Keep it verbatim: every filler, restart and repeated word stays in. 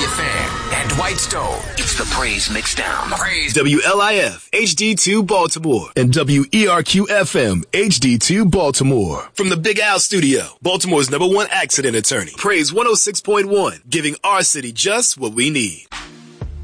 Fan and Dwight Stone. It's the Praise Mixdown. Praise W L I F H D two Baltimore and W E R Q F M H D two Baltimore. From the Big Al Studio, Baltimore's number one accident attorney. Praise one oh six point one, giving our city just what we need.